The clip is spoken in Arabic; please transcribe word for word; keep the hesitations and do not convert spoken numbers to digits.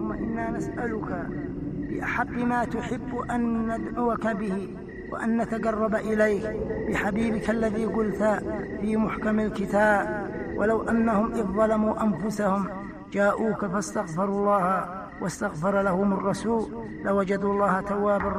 اللهم إنا نسألك بأحق ما تحب أن ندعوك به وأن نتقرب إليك بحبيبك الذي قلت في محكم الكتاب: ولو أنهم إذ ظلموا أنفسهم جاءوك فاستغفروا الله واستغفر لهم الرسول لوجدوا الله توابا